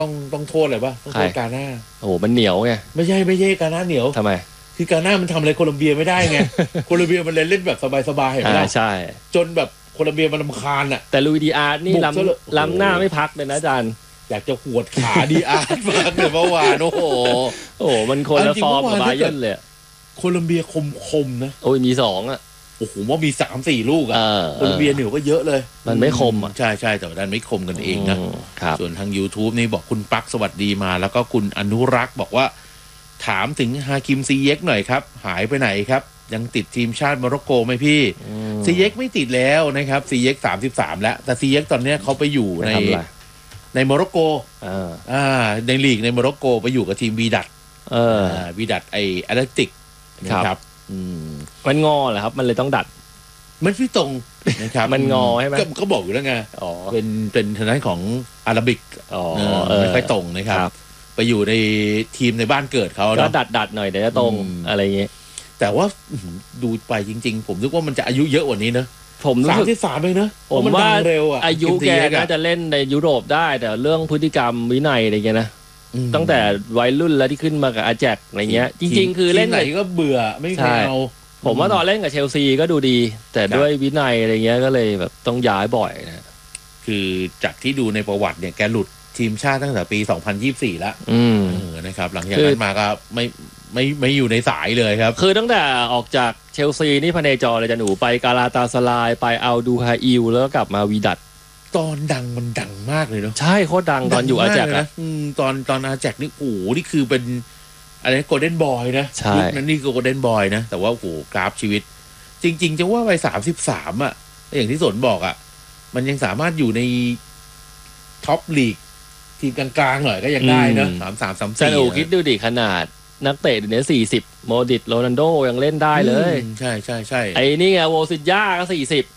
ต้องโทษอะไรป่ะต้องโทษกาหน้าโอ้โหมันเหนียวไงไม่ใช่กาหน้าเหนียวทำไมคือกาหน้ามันทำอะไรโคลอมเบียไม่ได้ไง โคลอมเบียมันเล่นแบบสบายๆเห็นไหมล่ะใช่จนแบบโคลอมเบียมันรำคาญอ่ะแต่ลุยดีอาร์นี่ล้ำหน้าไม่พักเลยนะอาจารย์อยากจะหวดขาดีอาร์มากเลยเมื่อวานโอ้โหมันคนละฟอร์มกับบาเยิร์นเลยโคลอมเบียคมนะโอ้ยมี2อ่ะโอ้โหว่ามี 3-4 ลูกอ่ะโคลอมเบียเหนียวก็เยอะเลยมันไม่คมอ่ะใช่แต่ว่าดันไม่คมกันเองนะส่วนทาง YouTube นี่บอกคุณปักสวัสดีมาแล้วก็คุณอนุรักษ์บอกว่าถามถึงฮาคิมซีเย็กหน่อยครับหายไปไหนครับยังติดทีมชาติโมร็อกโกไหมพี่ซีเย็กไม่ติดแล้วนะครับซีเย็ก33แล้วแต่ซีเย็กตอนนี้เขาไปอยู่ในโมร็อกโกในลีกในโมร็อกโกไปอยู่กับทีมวีดัตวีดัตไอแอตเลติกนะครับมันงอเหรอครับมันเลยต้องดัดมันไม่ตรงนะครับมันงอใช่ไหมก็บอกอยู่แล้วไงเป็นทางด้านของอาราบิกไม่ค่อยตรงนะครับไปอยู่ในทีมในบ้านเกิดเขาก็ดัดหน่อยเดี๋ยวจะตรงอะไรอย่างเงี้ยแต่ว่าดูไปจริงๆผมนึกว่ามันจะอายุเยอะกว่านี้นะผมรู้สึก 33เลยนะผมว่าอายุแกน่าจะเล่นในยุโรปได้แต่เรื่องพฤติกรรมวินัยอะไรเงี้ยนะตั้งแต่วัยรุ่นแล้วที่ขึ้นมากับอาแจกอะไรเงี้ยจริงๆคือเล่นไหนก็เบื่อไม่เอาผมว่าตอนเล่นกับเชลซีก็ดูดีแต่ด้วยวินัยอะไรเงี้ยก็เลยแบบต้องย้ายบ่อยนะคือจากที่ดูในประวัติเนี่ยแกหลุดทีมชาติตั้งแต่ปี2024แล้วนะครับหลังจากนั้นมาก็ไม่อยู่ในสายเลยครับคือตั้งแต่ออกจากเชลซีนี่พเนจรเลยจะหนูไปกาลาตาสลายไปอัลดูฮาอิลแล้วก็กลับมาวีดัตตอนดังมันดังมากเลยเนาะใช่โคตรดังตอนอยู่อาแจกนะตอนอาแจกนี่โอ้โหนี่คือเป็นอะไรโกลเด้นบอยนะยุคนั้นนี่คือโกลเด้นบอยนะแต่ว่าโอ้โหกราฟชีวิตจริงๆจะว่าไป33อ่ะอย่างที่สนบอกอ่ะมันยังสามารถอยู่ในท็อปลีกทีมกลางๆหน่อยก็ยังได้นะ33-34 แต่โอ้คิดดูดิขนาดนักเตะเดี๋ยวนี้40โมดิตโรนัลโดยังเล่นได้เลยใช่ไอ้นี่ไงโวซินญ่าก็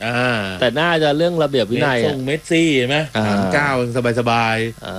40แต่น่าจะเรื่องระเบียบวินัยส่งเมสซี่ใช่ไหม39สบาย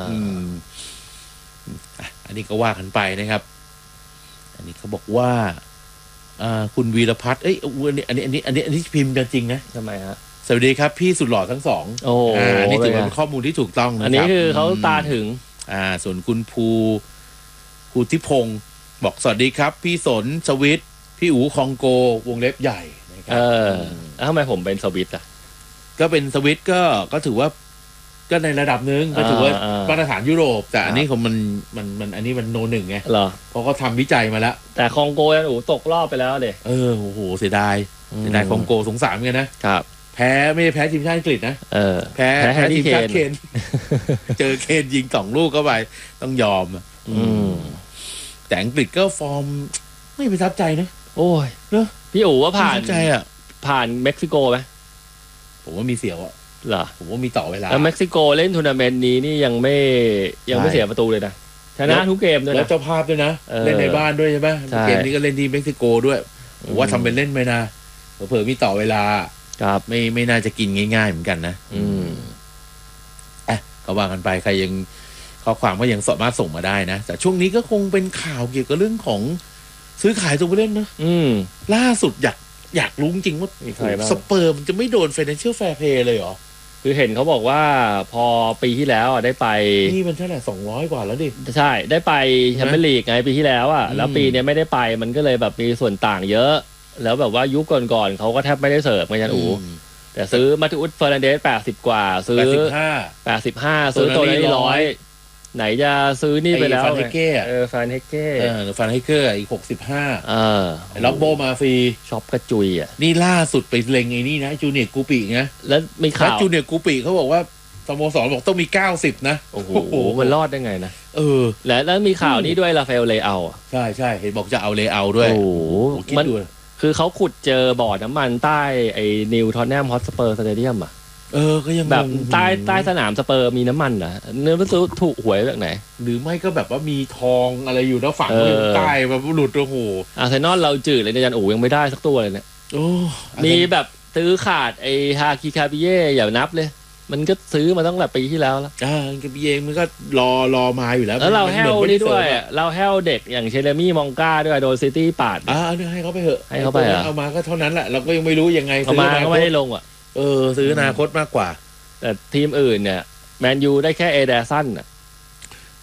อันนี้ก็ว่ากันไปนะครับอันนี้เขาบอกว่าคุณวีรพัฒน์อันนี้พิมพ์กันจริงนะทำไมฮะสวัสดีครับพี่สุดหล่อทั้งสองอันนี้ถือเป็นข้อมูลที่ถูกต้องนะครับอันนี้คือเขาตาถึงส่วนคุณภูทิพงศ์บอกสวัสดีครับพี่สนสวิตพี่อู๋คองโกวงเล็บใหญ่นะครับแล้วทำไมผมเป็นสวิตอ่ะก็เป็นสวิตก็ถือว่าก็ในระดับนึงก็ถือว่ามาตรฐานยุโรปแต่อันนี้ของมันอันนี้มันโนหนึ่งไงเพราะเขาทำวิจัยมาแล้วแต่คองโกโอ้ตกรอบไปแล้วเด็โอ้โหเสียดายคองโกสงสารเหมือนกันนะครับแพ้ไม่ได้แพ้ทีมชาติอังกฤษนะแพ้ทีมชาติเคนเจอเคนยิง2 ลูกเข้าไปต้องยอมแต่อังกฤษก็ฟอร์มไม่ประทับใจนะโอ้ยเนอะพี่อู๋ว่าผ่านใจอ่ะผ่านเม็กซิโกไหมผมว่ามีเสียวอ่ะเหรอผมว่ามีต่อเวลาแล้วเม็กซิโกเล่นทัวร์นาเมนต์นี้นี่ยังไม่เสียประตูเลยนะชนะทุกเกมด้วยนะแล้วเจ้าภาพด้วยนะเล่นในบ้านด้วยใช่ไหมเกมนี้ก็เล่นที่เม็กซิโกด้วยผมว่าทำเป็นเล่นไปนะเผื่อมีต่อเวลาครับไม่น่าจะกินง่ายๆเหมือนกันนะก็ว่ากันไปใครยังข้อความก็ยังสามารถส่งมาได้นะแต่ช่วงนี้ก็คงเป็นข่าวเกี่ยวกับเรื่องของซื้อขายตัวผู้เล่นนะล่าสุดอยากรู้จริงว่าสเปอร์มันจะไม่โดน Financial Fair Play เลยเหรอคือเห็นเขาบอกว่าพอปีที่แล้วได้ไปนี่มันเท่าไหร่200 กว่าแล้วดิใช่ได้ไปแชมเปี้ยนลีกไงปีที่แล้วแล้วปีนี้ไม่ได้ไปมันก็เลยแบบมีส่วนต่างเยอะแล้วแบบว่ายุคก่อนๆเขาก็แทบไม่ได้เสิร์ฟไงจันอูแต่ซื้อมาติอุสเฟอร์นันเดส80 กว่าซื้อ85ซื้อตัวนี้100ไหนจะซื้อนี่ไปแล้วฟันเฮเก้ฟันเฮเก้ฟันเฮเก้อีก65ล็อบโบมาฟรีช็อปกระจุยนี่ล่าสุดไปเล็งไอ้นี่นะจูเนียร์กูปิไงแล้วมีข่าวจูเนียร์กูปิเขาบอกว่าสโมสรบอกต้องมี90นะโอ้โหมันรอดได้ไงนะแล้วมีข่าวนี้ด้วยราฟาเอลเลอาใช่เห็นบอกจะเอาเลอาด้วยโอ้โหมันคือเขาขุดเจอบ่อน้ำมันใต้ไอ้นิวทอนแนมฮอตสเปอร์สเตเดียมก็ยังแบบใต้สนามสเปอร์มีน้ำมันเหรอเนื้อมันถูกหวยแบบไหนหรือไม่ก็แบบว่ามีทองอะไรอยู่แล้วฝังใต้แบบหลุดโอ้โหอาร์เซนอลเราจืดเลยในยันยังไม่ได้สักตัวเลยเนี่ยมีแบบซื้อขาดไอ้ฮาคิคาบิเย่อย่านับเลยมันก็ซื้อมาตั้งแต่ปีที่แล้วคาบิเย่มันก็รอมาอยู่แล้วแล้วเราแฮวนี่ด้วยเราแฮวเด็กอย่างเชเลมี่มองกาด้วยโดนซิตี้ปาดให้เขาไปเถอะให้เขาไปเอามาก็เท่านั้นแหละเราก็ยังไม่รู้ยังไงซื้อมาก็ไม่ได้ลงซื้ออนาคตมากกว่าแต่ทีมอื่นเนี่ยแมนยูได้แค่เอเดอร์สัน